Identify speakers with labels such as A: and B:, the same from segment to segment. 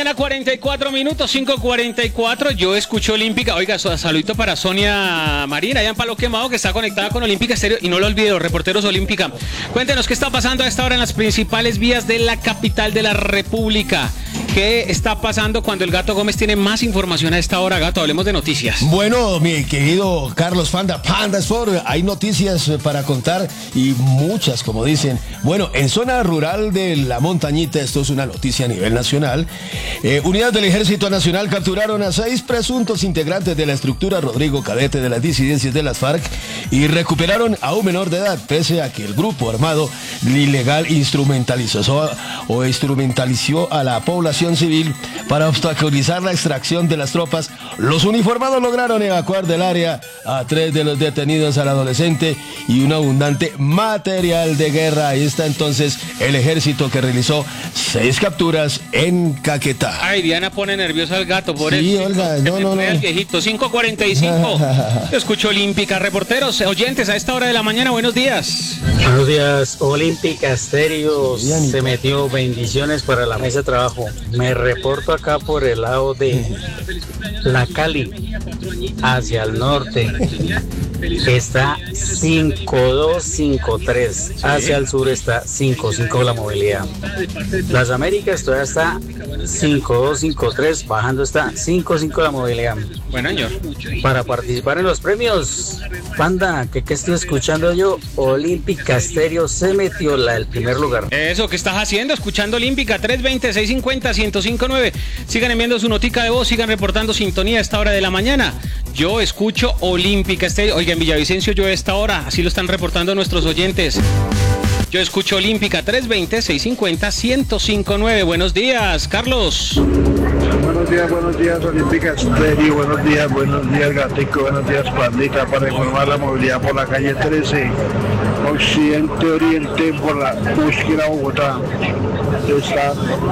A: mañana, 44 minutos, 5:44. Yo escucho Olímpica. Oiga, saludito para Sonia Marina, allá en Palo Quemado, que está conectada con Olímpica Estéreo. Y no lo olvide, los reporteros Olímpica. Cuéntenos qué está pasando a esta hora en las principales vías de la capital de la República. ¿Qué está pasando cuando el Gato Gómez tiene más información a esta hora? Gato, hablemos de noticias.
B: Bueno, mi querido Carlos Panda Sport, hay noticias para contar y muchas, como dicen. Bueno, en zona rural de La Montañita, esto es una noticia a nivel nacional. Unidades del Ejército Nacional capturaron a 6 presuntos integrantes de la estructura Rodrigo Cadete de las disidencias de las FARC y recuperaron a un menor de edad, pese a que el grupo armado ilegal instrumentalizó a la población civil para obstaculizar la extracción de las tropas. Los uniformados lograron evacuar del área a 3 de los detenidos, al adolescente y un abundante material de guerra. Ahí está entonces el ejército, que realizó 6 capturas en Caquetá.
A: Ay, Diana pone nervioso al gato, por
B: sí,
A: eso.
B: Olga, no.
A: El viejito, 5:45. Escucho Olímpica. Reporteros, oyentes, a esta hora de la mañana, buenos días.
C: Buenos días, Olímpica Estéreo. Se metió, bendiciones para la mesa de trabajo. Me reporto acá por el lado de La Cali, hacia el norte. Está 5253. Hacia el sur está 55 la movilidad. Las Américas todavía está 5253. Bajando está 55 la movilidad.
A: Bueno, señor.
C: Para participar en los premios, Panda, ¿qué estoy escuchando yo? Olímpica Estéreo se metió el primer lugar.
A: Eso, ¿qué estás haciendo? Escuchando Olímpica, 320-650-1059. Sigan enviando su notica de voz, sigan reportando sintonía a esta hora de la mañana. Yo escucho Olímpica Estéreo. Oiga, en Villavicencio yo a esta hora, así lo están reportando nuestros oyentes. Yo escucho Olímpica, 320-650-1059. Buenos días, Carlos.
D: Buenos días, Olímpica Estéreo. Buenos días, Gatico. Buenos días, Pandita. Para informar la movilidad por la calle 13, Occidente-Oriente, por la búsqueda Bogotá. Está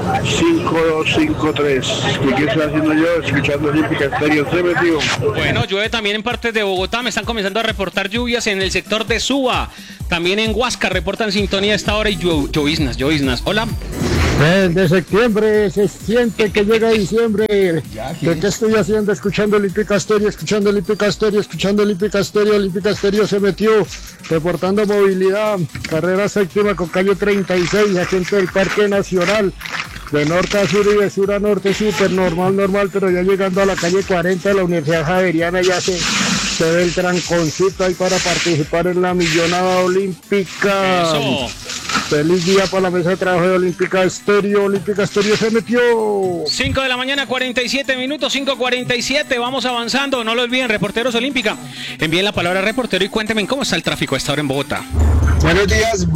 D: 5253. ¿Qué estoy haciendo yo? Escuchando Olímpica Estéreo. Se metió.
A: Bueno, llueve también en partes de Bogotá. Me están comenzando a reportar lluvias en el sector de Suba. También en Huasca reportan sintonía a esta hora y lloviznas. Hola.
E: De septiembre se siente que llega diciembre. ¿Qué estoy haciendo? Escuchando Olímpica Estéreo, Olímpica Estéreo se metió, reportando movilidad, carrera séptima con calle 36, agente del Parque Nacional, de norte a sur y de sur a norte, súper normal, pero ya llegando a la calle 40 de la Universidad Javeriana ya se ve el tranconcito ahí para participar en la millonada olímpica.
A: Eso.
E: Feliz día para la mesa de trabajo de Olímpica Estéreo se metió.
A: 5 de la mañana, 47 minutos, 5:47. Vamos avanzando. No lo olviden, reporteros Olímpica. Envíen la palabra reportero y cuéntenme cómo está el tráfico a esta hora en Bogotá.
F: Buenos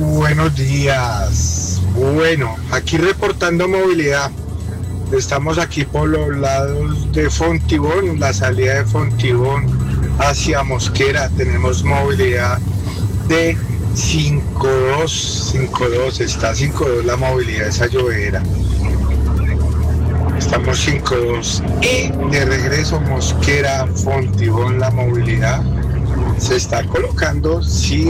F: días. Bueno, aquí reportando movilidad. Estamos aquí por los lados de Fontibón, la salida de Fontibón hacia Mosquera. Tenemos movilidad de 52, está 52 la movilidad de esa llovera. Estamos 52 y de regreso Mosquera, Fontibón, la movilidad se está colocando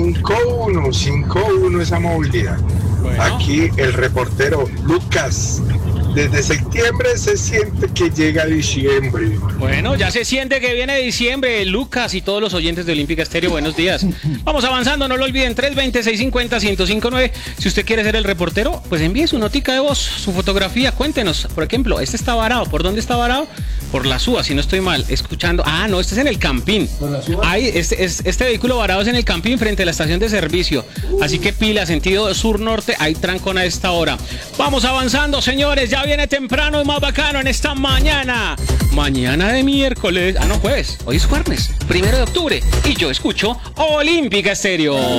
F: 51 esa movilidad. Bueno. Aquí el reportero Lucas. Desde septiembre se siente que llega diciembre.
A: Bueno, ya se siente que viene diciembre. Lucas y todos los oyentes de Olímpica Estéreo, buenos días. Vamos avanzando, no lo olviden, 320-650-1059. Si usted quiere ser el reportero, pues envíe su notica de voz, su fotografía, cuéntenos. Por ejemplo, este está varado. ¿Por dónde está varado? Por la Suba, si no estoy mal. Escuchando. Ah, no, este es en el Campín. ¿Por la Suba? Ahí, este vehículo varado es en el Campín frente a la estación de servicio. Así que pila, sentido sur-norte, hay trancón a esta hora. Vamos avanzando, señores. Ya viene temprano y más bacano en esta mañana. Mañana de miércoles. Ah, no, jueves. Hoy es jueves, 1 de octubre. Y yo escucho Olímpica Estéreo.